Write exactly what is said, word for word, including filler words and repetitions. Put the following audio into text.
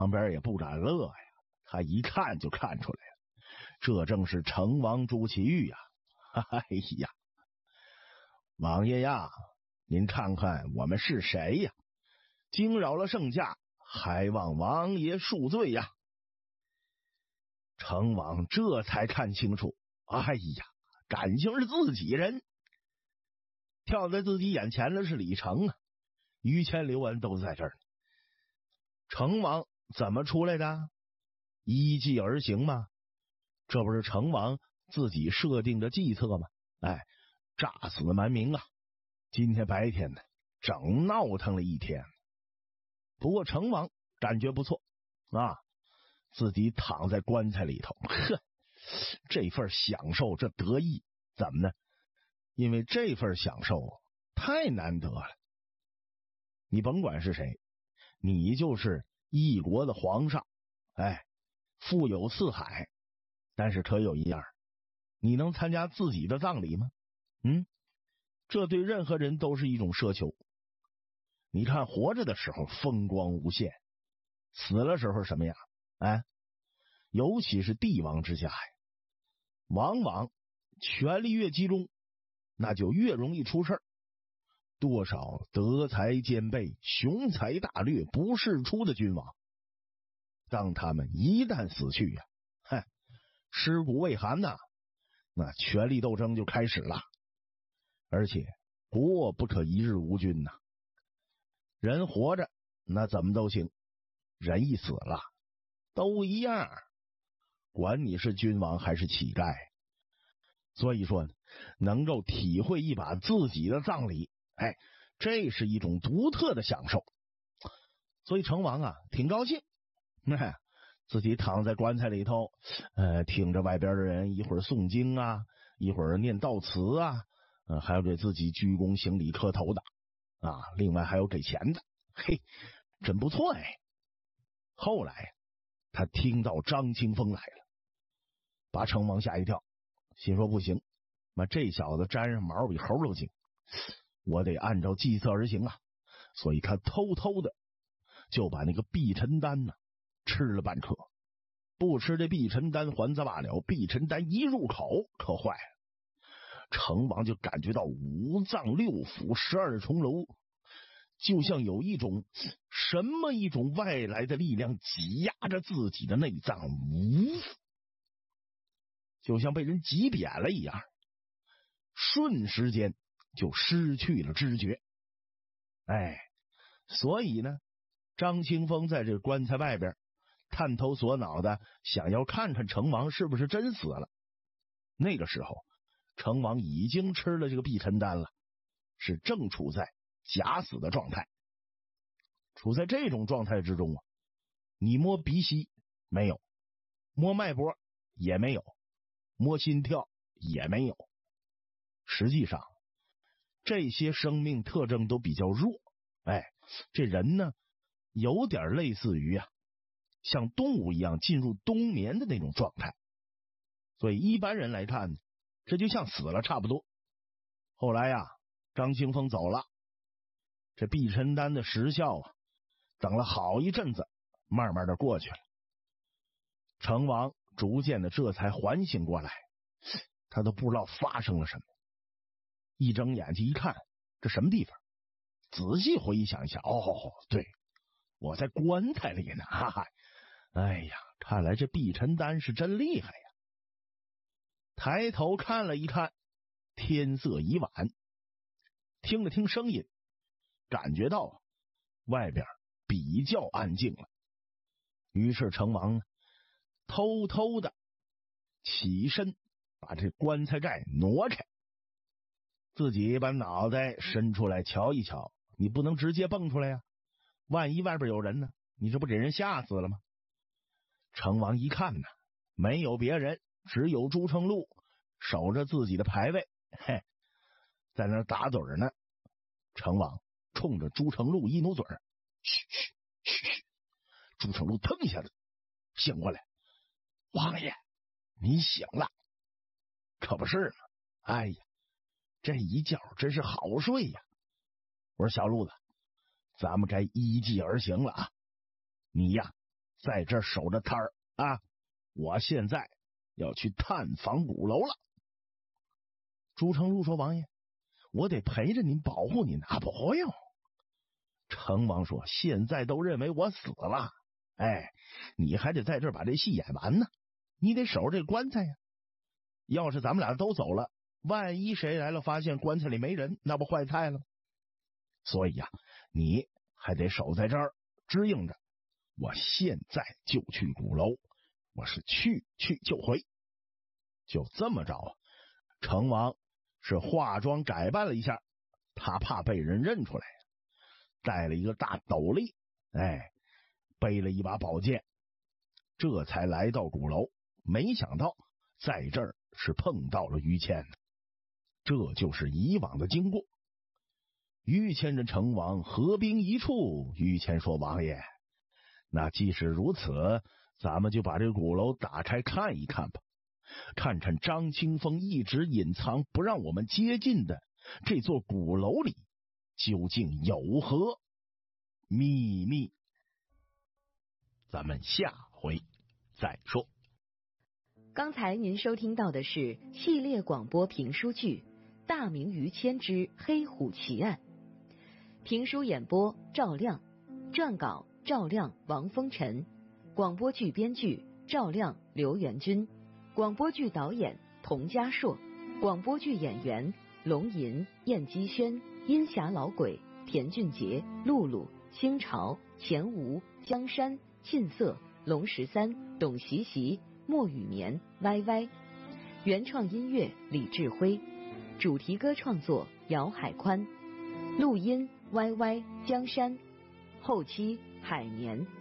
旁边也不敢乐呀，他一看就看出来了，这正是成王朱祁钰呀！哎呀，王爷呀，您看看我们是谁呀？惊扰了圣驾，还望王爷恕罪呀！成王这才看清楚，哎呀，感情是自己人。跳在自己眼前的是李成啊，于谦、刘恩都在这儿。成王怎么出来的？依计而行吗？这不是成王自己设定的计策吗？哎，诈死瞒名啊！今天白天呢，整闹腾了一天。不过成王感觉不错啊，自己躺在棺材里头，呵，这份享受，这得意，怎么呢？因为这份享受太难得了。你甭管是谁，你就是一国的皇上，哎，富有四海，但是可有一样，你能参加自己的葬礼吗？嗯，这对任何人都是一种奢求。你看活着的时候风光无限，死了时候什么样？哎，尤其是帝王之下呀，往往权力越集中，那就越容易出事儿。多少德才兼备、雄才大略不世出的君王，当他们一旦死去呀、啊，嗨，尸骨未寒呐，那权力斗争就开始了。而且国不可一日无君呐，人活着那怎么都行，人一死了都一样，管你是君王还是乞丐。所以说能够体会一把自己的葬礼，哎，这是一种独特的享受。所以成王啊挺高兴，哎，自己躺在棺材里头，呃，听着外边的人一会儿诵经啊，一会儿念悼词啊，呃，还有给自己鞠躬行礼磕头的啊，另外还有给钱的，嘿，真不错哎。后来他听到张清风来了，把成王吓一跳，心说不行，那这小子沾上毛比猴都精，我得按照计策而行啊！所以他偷偷的就把那个避尘丹呢吃了半颗。不吃这避尘丹还则罢了，避尘丹一入口可坏了。成王就感觉到五脏六腑、十二重楼，就像有一种什么一种外来的力量挤压着自己的内脏，呜，就像被人挤扁了一样，瞬时间就失去了知觉。哎，所以呢，张清风在这棺材外边探头索脑的想要看看成王是不是真死了。那个时候成王已经吃了这个避尘丹了，是正处在假死的状态。处在这种状态之中啊，你摸鼻息没有，摸脉搏也没有，摸心跳也没有。实际上这些生命特征都比较弱，哎，这人呢有点类似于啊，像动物一样进入冬眠的那种状态。所以一般人来看，这就像死了差不多。后来呀，张清风走了，这避尘丹的时效啊，等了好一阵子，慢慢的过去了。成王逐渐的这才缓醒过来，他都不知道发生了什么。一睁眼睛一看，这什么地方？仔细回想一下，哦，对，我在棺材里呢，哈哈！哎呀，看来这避尘丹是真厉害呀！抬头看了一看，天色已晚，听了听声音，感觉到外边比较安静了。于是成王呢，偷偷的起身，把这棺材盖挪开，自己把脑袋伸出来瞧一瞧。你不能直接蹦出来呀、啊，万一外边有人呢，你这不给人吓死了吗？成王一看呢，没有别人，只有朱成禄守着自己的牌位，嘿，在那打盹呢。成王冲着朱成禄一努嘴，嘘嘘嘘嘘。朱成禄腾一下子醒过来，王爷，你醒了？可不是嘛！哎呀，这一觉真是好睡呀！我说小路子，咱们该依计而行了啊！你呀， 在这守着摊儿啊！我现在要去探访鼓楼了。朱成儒说：“王爷，我得陪着您，保护您啊！”不用。成王说：“现在都认为我死了，哎，你还得在这儿把这戏演完呢，你得守着这棺材呀。要是咱们俩都走了，万一谁来了发现棺材里没人，那不坏菜了。所以呀、啊，你还得守在这儿支应着。我现在就去鼓楼，我是去去就回。”就这么着，成王是化妆改扮了一下，他怕被人认出来，带了一个大斗笠，哎，背了一把宝剑，这才来到鼓楼。没想到在这儿是碰到了于谦，这就是以往的经过。于谦这成王合兵一处，于谦说：“王爷，那既是如此，咱们就把这个鼓楼打开看一看吧，看看张清风一直隐藏不让我们接近的这座鼓楼里究竟有何秘密。”咱们下回再说。 刚才您收听到的是系列广播评书剧《大明于谦之黑虎奇案》，评书演播赵亮，撰稿赵亮、王风尘，广播剧编剧赵亮、刘元军，广播剧导演童家硕，广播剧演员龙吟、燕姬轩、阴霞老鬼、田俊杰、露露、星潮、钱吴、江山、沁色、龙十三、董习习、莫雨眠、歪歪。原创音乐李志辉，主题歌创作姚海宽，录音歪歪、江山，后期海绵。